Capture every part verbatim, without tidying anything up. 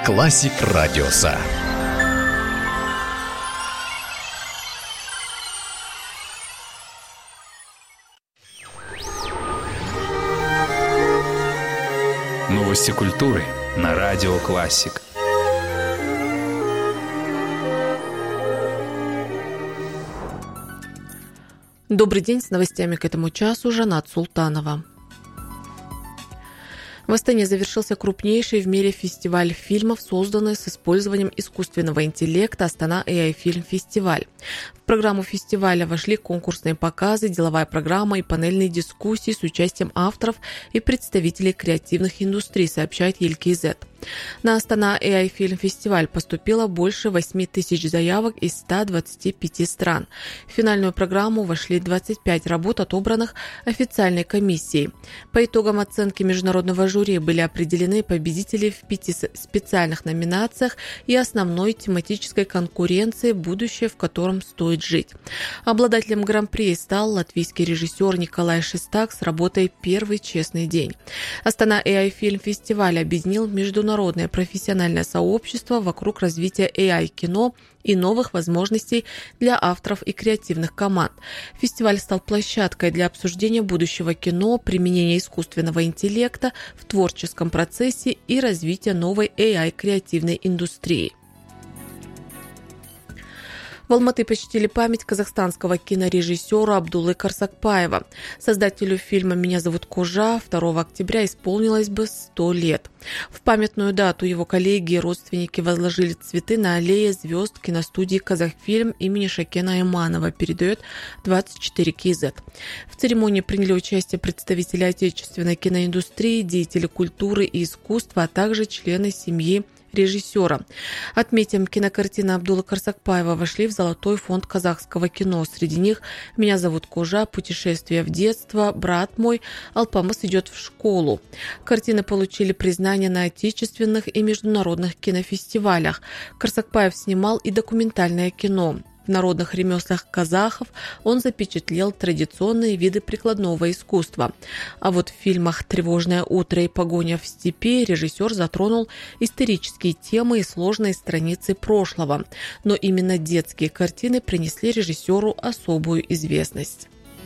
Classic Радиоса. Новости культуры на Радио Классик. Добрый день, с новостями к этому часу Жанат Султанова. В Астане завершился крупнейший в мире фестиваль фильмов, созданный с использованием искусственного интеллекта «Астана эй ай Film Festival». В программу фестиваля вошли конкурсные показы, деловая программа и панельные дискуссии с участием авторов и представителей креативных индустрий, сообщает Ель-Кей-Зет. На Астана эй ай Film Festival поступило больше восемь тысяч заявок из ста двадцати пяти стран. В финальную программу вошли двадцать пять работ, отобранных официальной комиссией. По итогам оценки международного жюри были определены победители в пяти специальных номинациях и основной тематической конкуренции «Будущее, в котором стоит жить». Обладателем гран-при стал латвийский режиссер Николай Шестак с работой «Первый честный день». Астана эй ай Film Festival объединил международные Международное профессиональное сообщество вокруг развития эй ай-кино и новых возможностей для авторов и креативных команд. Фестиваль стал площадкой для обсуждения будущего кино, применения искусственного интеллекта в творческом процессе и развития новой эй ай-креативной индустрии. В Алматы почтили память казахстанского кинорежиссера Абдуллы Карсакпаева. Создателю фильма «Меня зовут Кожа» второго октября исполнилось бы сто лет. В памятную дату его коллеги и родственники возложили цветы на аллее звезд киностудии «Казахфильм» имени Шакена Айманова, передает двадцать четыре кей зет. В церемонии приняли участие представители отечественной киноиндустрии, деятели культуры и искусства, а также члены семьи режиссера. Отметим, кинокартины Абдуллы Карсакпаева вошли в золотой фонд казахского кино. Среди них «Меня зовут Кожа», «Путешествие в детство», «Брат мой», «Алпамыс идет в школу». Картины получили признание на отечественных и международных кинофестивалях. Карсакпаев снимал и документальное кино. В народных ремеслах казахов он запечатлел традиционные виды прикладного искусства. А вот в фильмах «Тревожное утро» и «Погоня в степи» режиссер затронул исторические темы и сложные страницы прошлого. Но именно детские картины принесли режиссеру особую известность.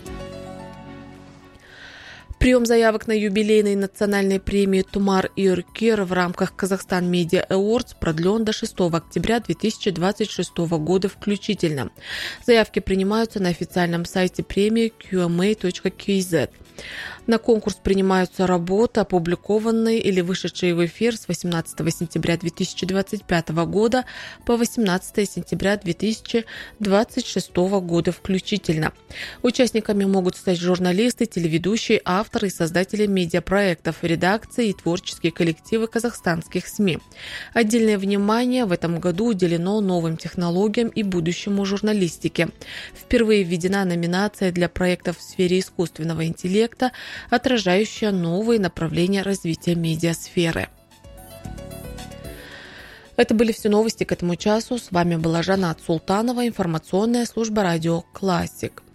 Прием заявок на юбилейной национальной премии «Тумар и Юркер» в рамках Казахстан Media Awards продлен до шестого октября две тысячи двадцать шестого года включительно. Заявки принимаются на официальном сайте премии кью эм эй точка кей зет. На конкурс принимаются работы, опубликованные или вышедшие в эфир с восемнадцатого сентября две тысячи двадцать пятого года по восемнадцатого сентября две тысячи двадцать шестого года включительно. Участниками могут стать журналисты, телеведущие, авторы и создатели медиапроектов, редакции и творческие коллективы казахстанских СМИ. Отдельное внимание в этом году уделено новым технологиям и будущему журналистики. Впервые введена номинация для проектов в сфере искусственного интеллекта, отражающая новые направления развития медиасферы. Это были все новости к этому часу. С вами была Жанат Султанова, информационная служба Радио Классик.